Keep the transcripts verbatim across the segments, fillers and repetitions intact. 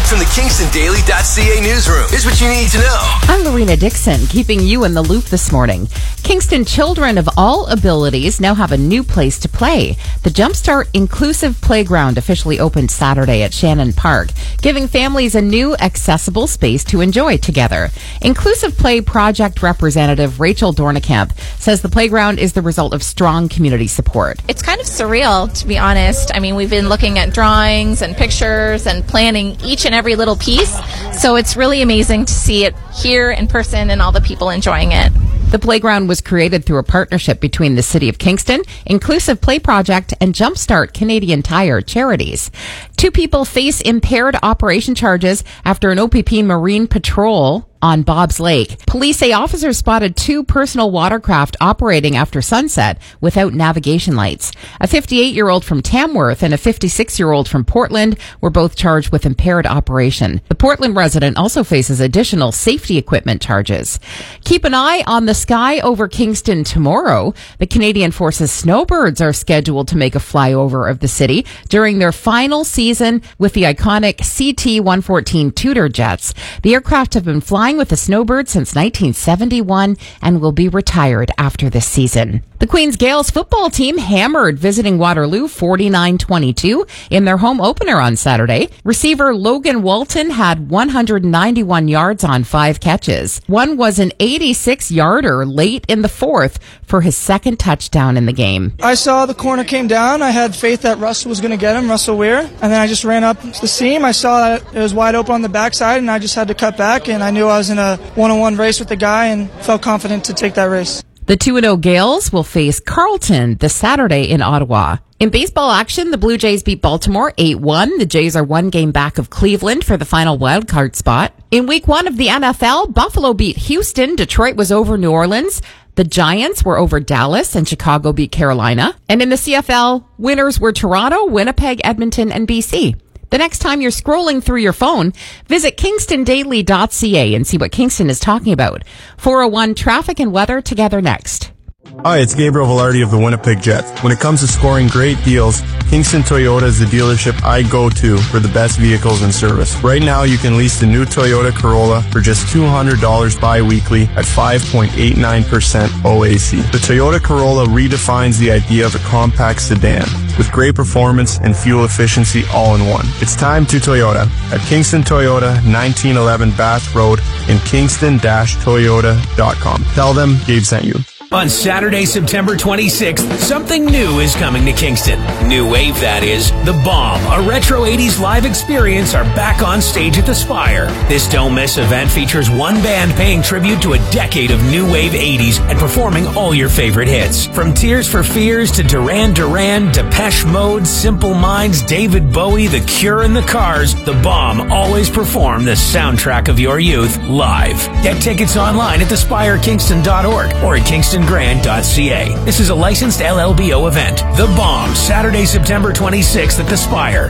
From the Kingston Daily dot C A newsroom, here's what you need to know. I'm Lorena Dixon, keeping you in the loop this morning. Kingston children of all abilities now have a new place to play. The Jumpstart Inclusive Playground officially opened Saturday at Shannon Park, giving families a new accessible space to enjoy together. Inclusive Play Project Representative Rachel Dornekamp says the playground is the result of strong community support. It's kind of surreal, to be honest. I mean, we've been looking at drawings and pictures and planning each and every little piece. So it's really amazing to see it here in person and all the people enjoying it. The playground was created through a partnership between the City of Kingston, Inclusive Play Project, and Jumpstart Canadian Tire charities. Two people face impaired operation charges after an O P P marine patrol on Bob's Lake. Police say officers spotted two personal watercraft operating after sunset without navigation lights. A fifty-eight-year-old from Tamworth and a fifty-six-year-old from Portland were both charged with impaired operation. The Portland resident also faces additional safety equipment charges. Keep an eye on the sky over Kingston tomorrow. The Canadian Forces snowbirds are scheduled to make a flyover of the city during their final season with the iconic C T one fourteen Tudor jets. The aircraft have been flying with the snowbird since nineteen seventy-one and will be retired after this season. The Queen's Gaels football team hammered visiting Waterloo forty-nine twenty-two in their home opener on Saturday. Receiver Logan Walton had one hundred ninety-one yards on five catches. One was an eighty-six-yarder late in the fourth for his second touchdown in the game. I saw the corner came down. I had faith that Russell was going to get him, Russell Weir. And then I just ran up to the seam. I saw that it was wide open on the backside, and I just had to cut back, and I knew I was in a one-on-one race with the guy and felt confident to take that race. The two and oh Gaels will face Carleton this Saturday in Ottawa. In baseball action, the Blue Jays beat Baltimore eight one. The Jays are one game back of Cleveland for the final wildcard spot. In week one of the N F L, Buffalo beat Houston. Detroit was over New Orleans. The Giants were over Dallas, and Chicago beat Carolina. And in the C F L, winners were Toronto, Winnipeg, Edmonton, and B C. The next time you're scrolling through your phone, visit Kingston Daily dot C A and see what Kingston is talking about. four oh one traffic and weather together next. Hi, it's Gabriel Velarde of the Winnipeg Jets. When it comes to scoring great deals, Kingston Toyota is the dealership I go to for the best vehicles and service. Right now, you can lease the new Toyota Corolla for just two hundred dollars bi-weekly at five point eight nine percent O A C. The Toyota Corolla redefines the idea of a compact sedan with great performance and fuel efficiency all in one. It's time to Toyota at Kingston Toyota, nineteen eleven Bath Road in kingston dash toyota dot com. Tell them Gabe sent you. On Saturday, September twenty-sixth, something new is coming to Kingston. New Wave, that is. The Bomb, a retro eighties live experience, are back on stage at the Spire. This don't-miss event features one band paying tribute to a decade of new wave eighties and performing all your favorite hits. From Tears for Fears to Duran Duran, Depeche Mode, Simple Minds, David Bowie, The Cure, and The Cars, The Bomb always perform the soundtrack of your youth live. Get tickets online at the spire kingston dot org or at kingston grand dot c a. This is a licensed L L B O event. The Bomb, Saturday, September twenty-sixth at the Spire.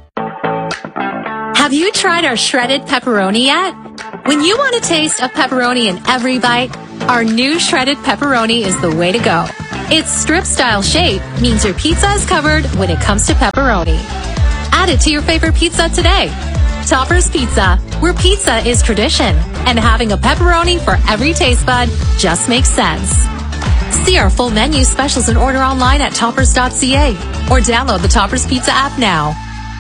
Have you tried our shredded pepperoni yet? When you want a taste of pepperoni in every bite, our new shredded pepperoni is the way to go. Its strip-style shape means your pizza is covered when it comes to pepperoni. Add it to your favorite pizza today. Topper's Pizza, where pizza is tradition, and having a pepperoni for every taste bud just makes sense. See our full menu, specials, and order online at toppers dot c a or download the Toppers Pizza app now.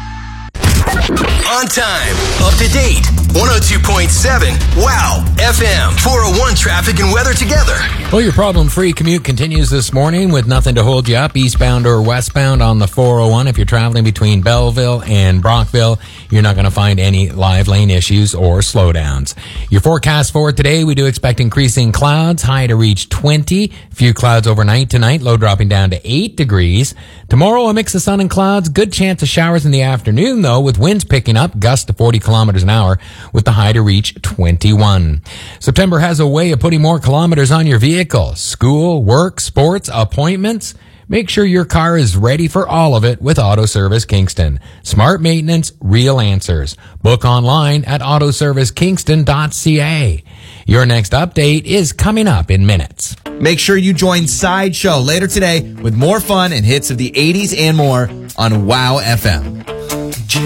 On time, up to date, one oh two point seven, wow, F M, four oh one traffic and weather together. Well, your problem-free commute continues this morning with nothing to hold you up, eastbound or westbound on the four oh one. If you're traveling between Belleville and Brockville, you're not going to find any live lane issues or slowdowns. Your forecast for today, we do expect increasing clouds, high to reach twenty. Few clouds overnight tonight, low dropping down to eight degrees. Tomorrow, a mix of sun and clouds, good chance of showers in the afternoon, though, with winds picking up, gusts to forty kilometers an hour, with the high to reach twenty-one. September has a way of putting more kilometers on your vehicle. School, work, sports, appointments. Make sure your car is ready for all of it with Auto Service Kingston. Smart maintenance, real answers. Book online at auto service kingston dot c a. Your next update is coming up in minutes. Make sure you join Sideshow later today with more fun and hits of the eighties and more on WOW F M.